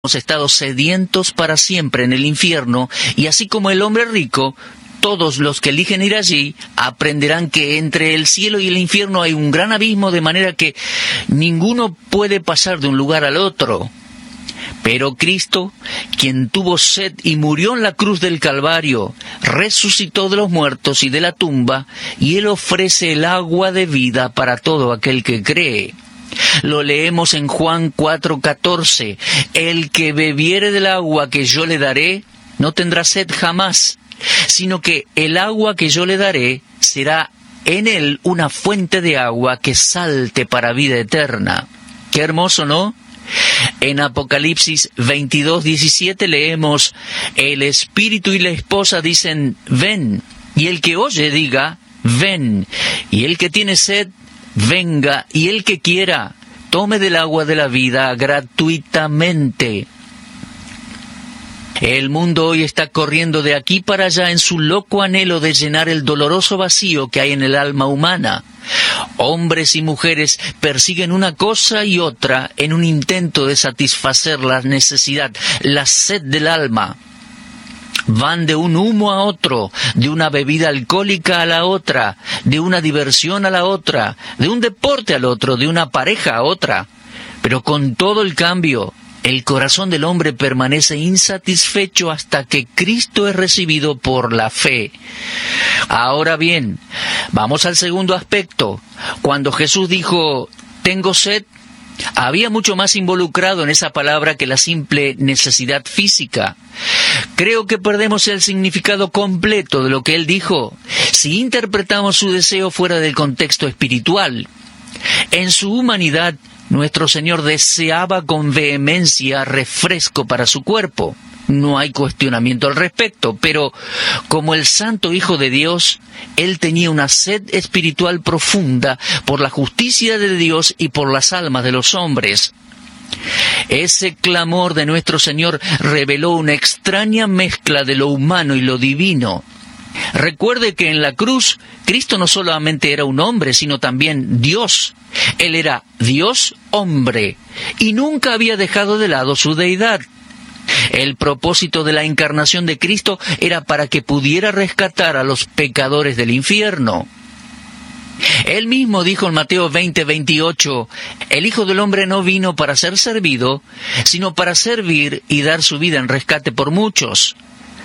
hemos estado sedientos para siempre en el infierno, y así como el hombre rico, todos los que eligen ir allí aprenderán que entre el cielo y el infierno hay un gran abismo, de manera que ninguno puede pasar de un lugar al otro. Pero Cristo, quien tuvo sed y murió en la cruz del Calvario, resucitó de los muertos y de la tumba, y Él ofrece el agua de vida para todo aquel que cree. Lo leemos en Juan 4:14. El que bebiere del agua que yo le daré, no tendrá sed jamás, sino que el agua que yo le daré será en él una fuente de agua que salte para vida eterna. Qué hermoso, ¿no? En Apocalipsis 22:17 leemos: el espíritu y la esposa dicen, ven, y el que oye diga, ven, y el que tiene sed, venga, y el que quiera, tome del agua de la vida gratuitamente. El mundo hoy está corriendo de aquí para allá en su loco anhelo de llenar el doloroso vacío que hay en el alma humana. Hombres y mujeres persiguen una cosa y otra en un intento de satisfacer la necesidad, la sed del alma. Van de un humo a otro, de una bebida alcohólica a la otra, de una diversión a la otra, de un deporte al otro, de una pareja a otra. Pero con todo el cambio, el corazón del hombre permanece insatisfecho hasta que Cristo es recibido por la fe. Ahora bien, vamos al segundo aspecto. Cuando Jesús dijo, tengo sed, había mucho más involucrado en esa palabra que la simple necesidad física. Creo que perdemos el significado completo de lo que Él dijo si interpretamos su deseo fuera del contexto espiritual. En su humanidad, nuestro Señor deseaba con vehemencia refresco para su cuerpo. No hay cuestionamiento al respecto, pero como el Santo Hijo de Dios, Él tenía una sed espiritual profunda por la justicia de Dios y por las almas de los hombres. Ese clamor de nuestro Señor reveló una extraña mezcla de lo humano y lo divino. Recuerde que en la cruz, Cristo no solamente era un hombre, sino también Dios. Él era Dios hombre, y nunca había dejado de lado su deidad. El propósito de la encarnación de Cristo era para que pudiera rescatar a los pecadores del infierno. Él mismo dijo en Mateo 20:28, el Hijo del Hombre no vino para ser servido, sino para servir y dar su vida en rescate por muchos.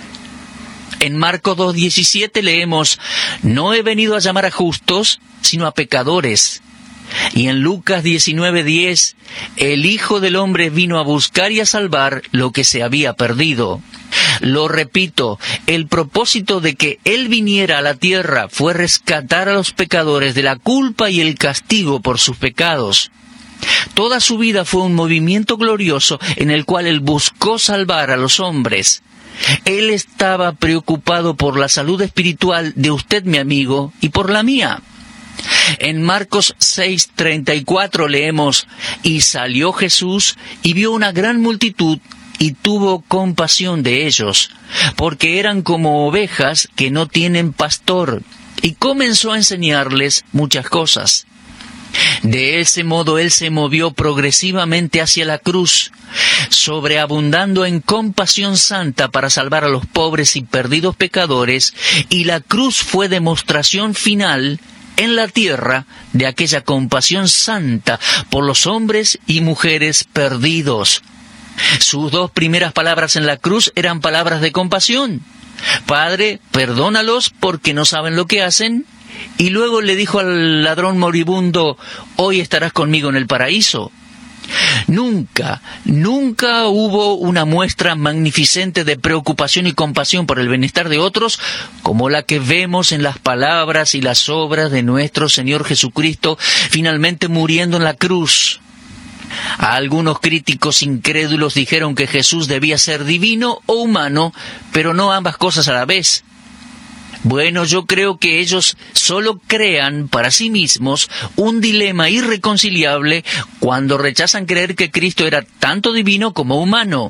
En Marcos 2:17 leemos, no he venido a llamar a justos, sino a pecadores. Y en Lucas 19:10, el Hijo del Hombre vino a buscar y a salvar lo que se había perdido. Lo repito, el propósito de que Él viniera a la tierra fue rescatar a los pecadores de la culpa y el castigo por sus pecados. Toda su vida fue un movimiento glorioso en el cual Él buscó salvar a los hombres. Él estaba preocupado por la salud espiritual de usted, mi amigo, y por la mía. En Marcos 6:34 leemos, y salió Jesús y vio una gran multitud y tuvo compasión de ellos, porque eran como ovejas que no tienen pastor, y comenzó a enseñarles muchas cosas. De ese modo Él se movió progresivamente hacia la cruz, sobreabundando en compasión santa para salvar a los pobres y perdidos pecadores, y la cruz fue demostración final en la tierra de aquella compasión santa por los hombres y mujeres perdidos. Sus dos primeras palabras en la cruz eran palabras de compasión. Padre, perdónalos porque no saben lo que hacen. Y luego le dijo al ladrón moribundo, hoy estarás conmigo en el paraíso. Nunca hubo una muestra magnificente de preocupación y compasión por el bienestar de otros como la que vemos en las palabras y las obras de nuestro Señor Jesucristo, finalmente muriendo en la cruz. Algunos críticos incrédulos dijeron que Jesús debía ser divino o humano, pero no ambas cosas a la vez. Bueno, yo creo que ellos solo crean para sí mismos un dilema irreconciliable cuando rechazan creer que Cristo era tanto divino como humano.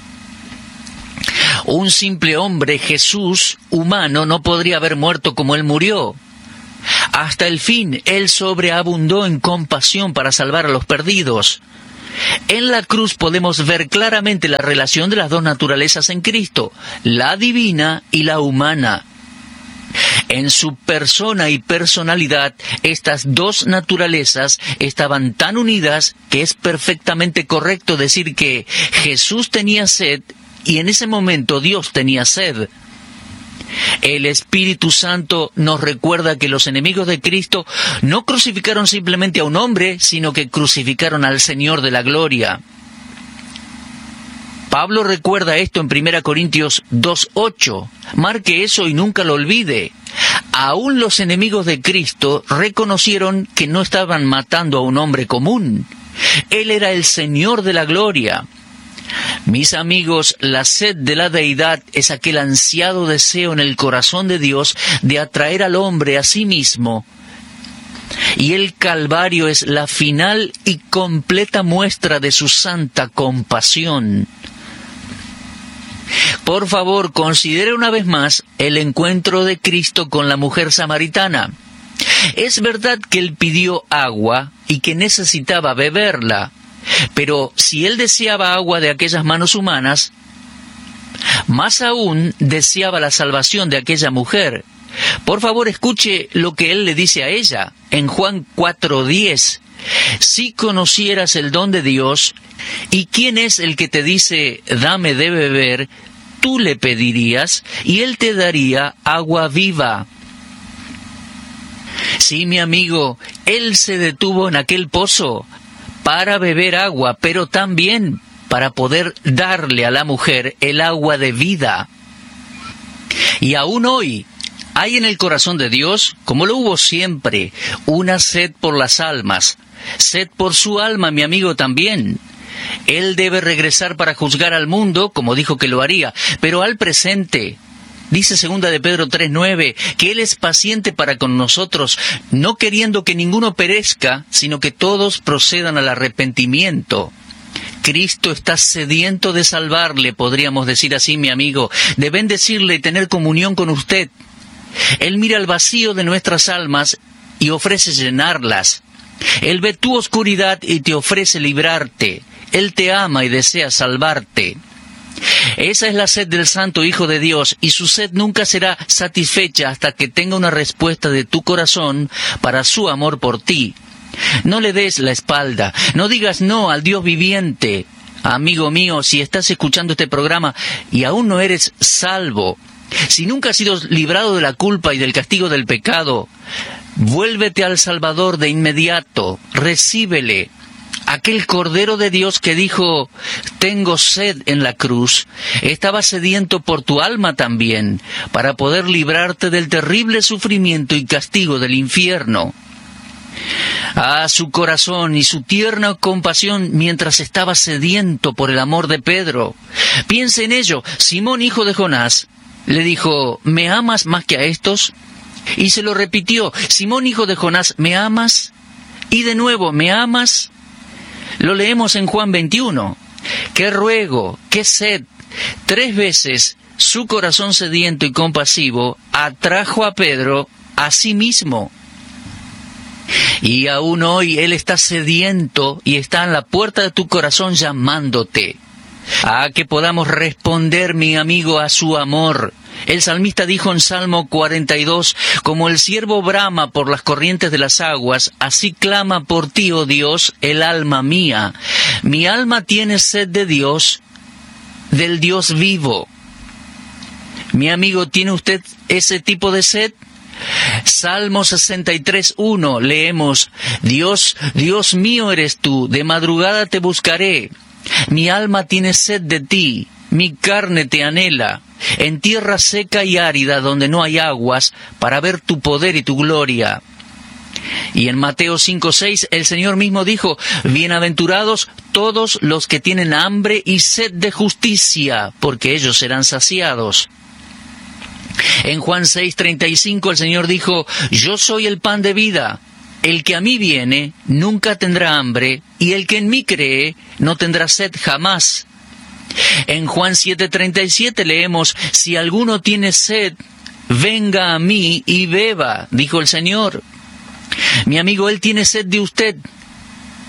Un simple hombre, Jesús, humano, no podría haber muerto como Él murió. Hasta el fin, Él sobreabundó en compasión para salvar a los perdidos. En la cruz podemos ver claramente la relación de las dos naturalezas en Cristo, la divina y la humana. En su persona y personalidad, estas dos naturalezas estaban tan unidas que es perfectamente correcto decir que Jesús tenía sed y en ese momento Dios tenía sed. El Espíritu Santo nos recuerda que los enemigos de Cristo no crucificaron simplemente a un hombre, sino que crucificaron al Señor de la gloria. Pablo recuerda esto en 1 Corintios 2:8. Marque eso y nunca lo olvide. Aún los enemigos de Cristo reconocieron que no estaban matando a un hombre común. Él era el Señor de la gloria. Mis amigos, la sed de la deidad es aquel ansiado deseo en el corazón de Dios de atraer al hombre a sí mismo. Y el Calvario es la final y completa muestra de su santa compasión. Por favor, considere una vez más el encuentro de Cristo con la mujer samaritana. Es verdad que Él pidió agua y que necesitaba beberla, pero si Él deseaba agua de aquellas manos humanas, más aún deseaba la salvación de aquella mujer. Por favor, escuche lo que Él le dice a ella en Juan 4:10. Si conocieras el don de Dios, ¿y quién es el que te dice, dame de beber? Tú le pedirías, y Él te daría agua viva. Sí, mi amigo, Él se detuvo en aquel pozo para beber agua, pero también para poder darle a la mujer el agua de vida. Y aún hoy, hay en el corazón de Dios, como lo hubo siempre, una sed por las almas. Sed por su alma, mi amigo, también. Él debe regresar para juzgar al mundo, como dijo que lo haría, pero al presente. Dice 2 de Pedro 3:9, que Él es paciente para con nosotros, no queriendo que ninguno perezca, sino que todos procedan al arrepentimiento. Cristo está sediento de salvarle, podríamos decir así, mi amigo, de bendecirle y tener comunión con usted. Él mira el vacío de nuestras almas y ofrece llenarlas. Él ve tu oscuridad y te ofrece librarte. Él te ama y desea salvarte. Esa es la sed del Santo Hijo de Dios, y su sed nunca será satisfecha hasta que tenga una respuesta de tu corazón para su amor por ti. No le des la espalda, no digas no al Dios viviente. Amigo mío, si estás escuchando este programa y aún no eres salvo, si nunca has sido librado de la culpa y del castigo del pecado, vuélvete al Salvador de inmediato, recíbele. Aquel Cordero de Dios que dijo, tengo sed en la cruz, estaba sediento por tu alma también, para poder librarte del terrible sufrimiento y castigo del infierno. Su corazón y su tierna compasión mientras estaba sediento por el amor de Pedro. Piense en ello. Simón, hijo de Jonás, le dijo, ¿me amas más que a estos? Y se lo repitió, Simón, hijo de Jonás, ¿me amas? Y de nuevo, ¿me amas? Lo leemos en Juan 21. ¡Qué ruego! ¡Qué sed! 3 veces su corazón sediento y compasivo atrajo a Pedro a sí mismo. Y aún hoy Él está sediento y está en la puerta de tu corazón llamándote. Que podamos responder, mi amigo, a su amor. El salmista dijo en Salmo 42, como el ciervo brama por las corrientes de las aguas, así clama por ti, oh Dios, el alma mía. Mi alma tiene sed de Dios, del Dios vivo. Mi amigo, ¿tiene usted ese tipo de sed? Salmo 63:1 leemos, Dios, Dios mío eres tú, de madrugada te buscaré. Mi alma tiene sed de ti, mi carne te anhela, en tierra seca y árida donde no hay aguas, para ver tu poder y tu gloria. Y en Mateo 5:6 el Señor mismo dijo, bienaventurados todos los que tienen hambre y sed de justicia, porque ellos serán saciados. En Juan 6:35 el Señor dijo, yo soy el pan de vida. El que a mí viene nunca tendrá hambre, y el que en mí cree no tendrá sed jamás. En Juan 7:37 leemos, si alguno tiene sed, venga a mí y beba, dijo el Señor. Mi amigo, Él tiene sed de usted.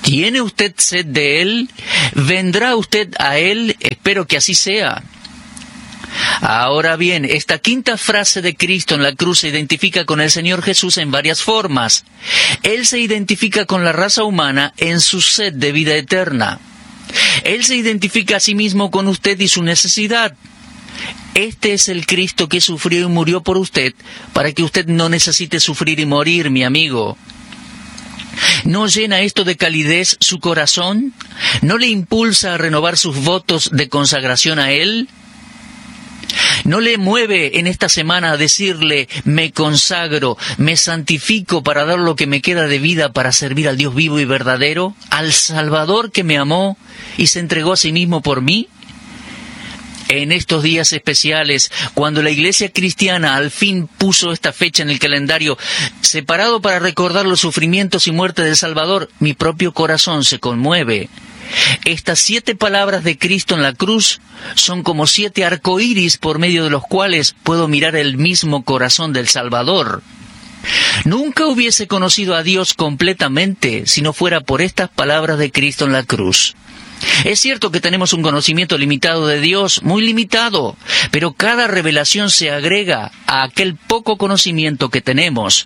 ¿Tiene usted sed de Él? ¿Vendrá usted a Él? Espero que así sea. Ahora bien, esta quinta frase de Cristo en la cruz se identifica con el Señor Jesús en varias formas. Él se identifica con la raza humana en su sed de vida eterna. Él se identifica a sí mismo con usted y su necesidad. Este es el Cristo que sufrió y murió por usted, para que usted no necesite sufrir y morir, mi amigo. ¿No llena esto de calidez su corazón? ¿No le impulsa a renovar sus votos de consagración a Él? ¿No le mueve en esta semana a decirle, me consagro, me santifico para dar lo que me queda de vida para servir al Dios vivo y verdadero, al Salvador que me amó y se entregó a sí mismo por mí? En estos días especiales, cuando la Iglesia cristiana al fin puso esta fecha en el calendario, separado para recordar los sufrimientos y muerte del Salvador, mi propio corazón se conmueve. Estas 7 palabras de Cristo en la cruz son como 7 arcoíris por medio de los cuales puedo mirar el mismo corazón del Salvador. Nunca hubiese conocido a Dios completamente si no fuera por estas palabras de Cristo en la cruz. Es cierto que tenemos un conocimiento limitado de Dios, muy limitado, pero cada revelación se agrega a aquel poco conocimiento que tenemos.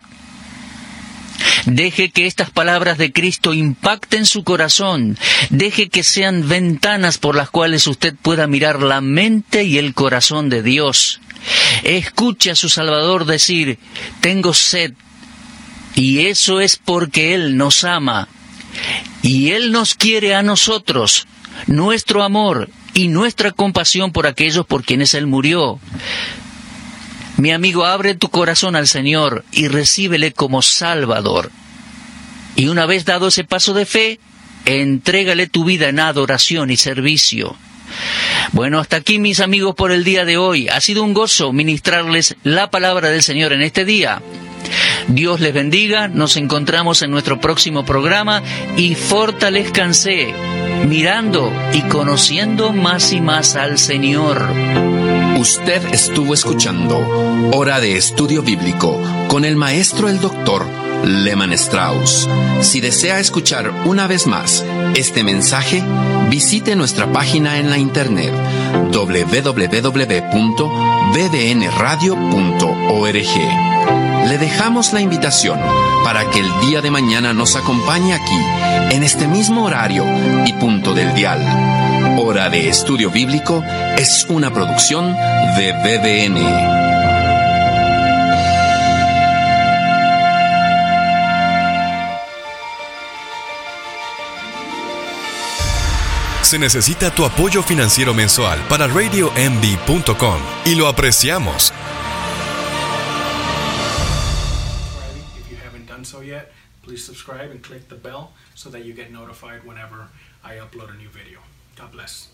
Deje que estas palabras de Cristo impacten su corazón. Deje que sean ventanas por las cuales usted pueda mirar la mente y el corazón de Dios. Escuche a su Salvador decir, tengo sed, y eso es porque Él nos ama. Y Él nos quiere a nosotros, nuestro amor y nuestra compasión por aquellos por quienes Él murió. Mi amigo, abre tu corazón al Señor y recíbele como Salvador. Y una vez dado ese paso de fe, entrégale tu vida en adoración y servicio. Bueno, hasta aquí, mis amigos, por el día de hoy. Ha sido un gozo ministrarles la palabra del Señor en este día. Dios les bendiga, nos encontramos en nuestro próximo programa y fortalezcanse mirando y conociendo más y más al Señor. Usted estuvo escuchando Hora de Estudio Bíblico con el maestro el doctor Lehman Strauss. Si desea escuchar una vez más este mensaje, visite nuestra página en la internet www.bbnradio.org. Le dejamos la invitación para que el día de mañana nos acompañe aquí, en este mismo horario y punto del dial. Hora de Estudio Bíblico es una producción de BBN. Se necesita tu apoyo financiero mensual para RadioMD.com y lo apreciamos. So yet, please subscribe and click the bell so that you get notified whenever I upload a new video. God bless.